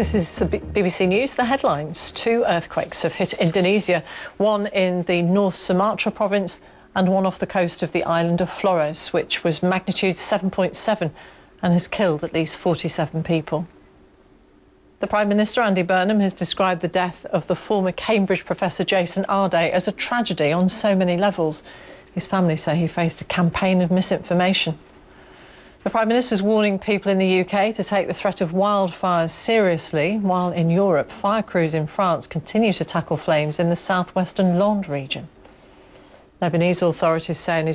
This is the BBC News. The headlines. 2 earthquakes have hit Indonesia, one in the North Sumatra province and one off the coast of the island of Flores, which was magnitude 7.7 and has killed at least 47 people. The Prime Minister, Andy Burnham, has described the death of the former Cambridge professor Jason Arday as a tragedy on so many levels. His family say he faced a campaign of misinformation. The Prime Minister is warning people in the UK to take the threat of wildfires seriously, while in Europe, fire crews in France continue to tackle flames in the southwestern Landes region. Lebanese authorities say an